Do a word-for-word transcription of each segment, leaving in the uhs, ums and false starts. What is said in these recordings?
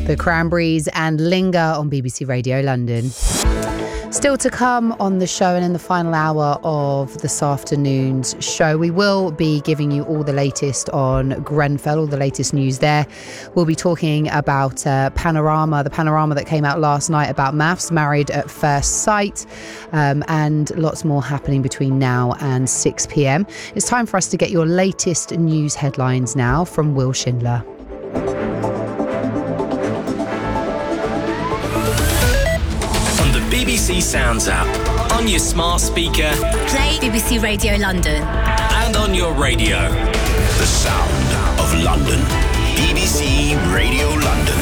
The Cranberries and Linger on B B C Radio London. Still to come on the show, and in the final hour of this afternoon's show, we will be giving you all the latest on Grenfell, all the latest news there. We'll be talking about uh, Panorama, the Panorama that came out last night about maths, Married at First Sight, um, and lots more happening between now and six p.m. It's time for us to get your latest news headlines now from Will Schindler. B B C Sounds app, on your smart speaker, play B B C Radio London, and on your radio. The sound of London. B B C Radio London.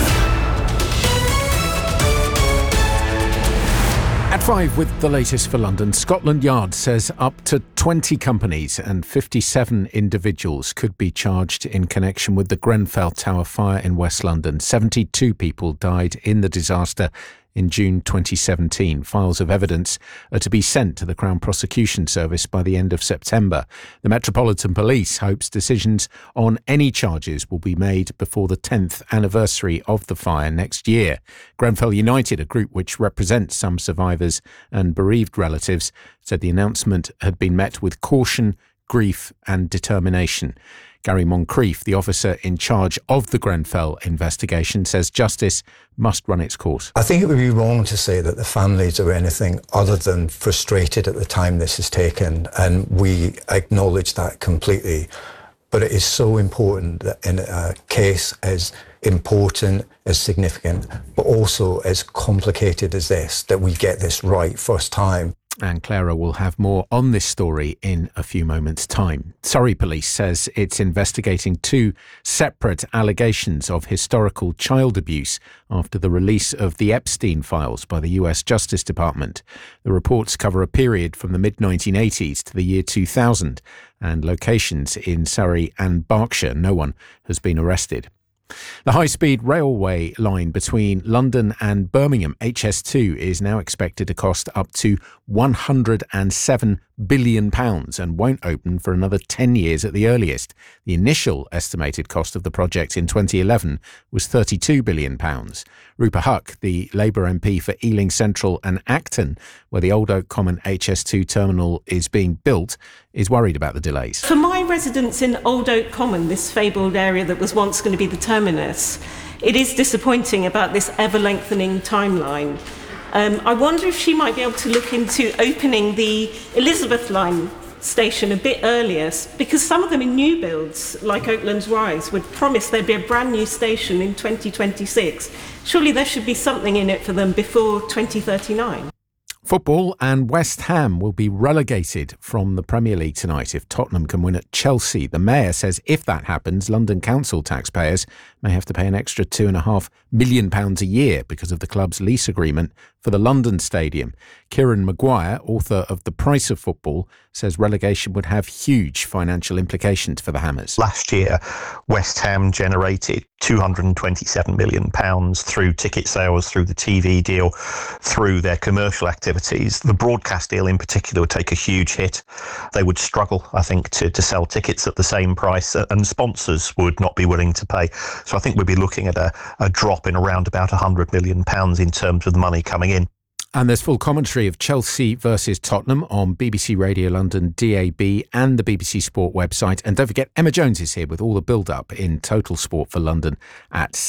At five with the latest for London, Scotland Yard says up to twenty companies and fifty-seven individuals could be charged in connection with the Grenfell Tower fire in West London. seventy-two people died in the disaster in June twenty seventeen. Files of evidence are to be sent to the Crown Prosecution Service by the end of September. The Metropolitan Police hopes decisions on any charges will be made before the tenth anniversary of the fire next year. Grenfell United, a group which represents some survivors and bereaved relatives, said the announcement had been met with caution, grief and determination. Gary Moncrief, the officer in charge of the Grenfell investigation, says justice must run its course. I think it would be wrong to say that the families are anything other than frustrated at the time this is taken, and we acknowledge that completely. But it is so important that in a case as important, as significant, but also as complicated as this, that we get this right first time. And Clara will have more on this story in a few moments' time. Surrey Police says it's investigating two separate allegations of historical child abuse after the release of the Epstein files by the U S Justice Department. The reports cover a period from the mid nineteen eighties to the year two thousand and locations in Surrey and Berkshire. No one has been arrested. The high-speed railway line between London and Birmingham, H S two, is now expected to cost up to one hundred seven billion pounds and won't open for another ten years at the earliest. The initial estimated cost of the project in twenty eleven was thirty-two billion pounds. Rupert Huck, the Labour M P for Ealing Central and Acton, where the Old Oak Common H S two terminal is being built, is worried about the delays. For my residents in Old Oak Common, this fabled area that was once going to be the terminus, it is disappointing about this ever-lengthening timeline. Um, I wonder if she might be able to look into opening the Elizabeth Line station a bit earlier, because some of them in new builds, like Oaklands Rise, would promise there'd be a brand new station in twenty twenty-six. Surely there should be something in it for them before twenty thirty-nine. Football, and West Ham will be relegated from the Premier League tonight if Tottenham can win at Chelsea. The Mayor says if that happens, London Council taxpayers may have to pay an extra two and a half million pounds a year because of the club's lease agreement for the London Stadium. Kieran Maguire, author of The Price of Football, says relegation would have huge financial implications for the Hammers. Last year, West Ham generated two hundred twenty-seven million pounds through ticket sales, through the T V deal, through their commercial activities. The broadcast deal in particular would take a huge hit. They would struggle, I think, to, to sell tickets at the same price, and sponsors would not be willing to pay. So I think we'd be looking at a, a drop in around about one hundred million pounds in terms of the money coming in. And there's full commentary of Chelsea versus Tottenham on B B C Radio London, D A B and the B B C Sport website. And don't forget, Emma Jones is here with all the build-up in Total Sport for London at